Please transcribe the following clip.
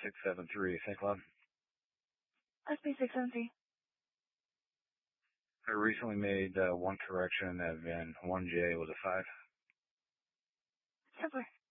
SB673, St. Cloud. SB673. I recently made one correction that VIN 1J was a 5. Simpler.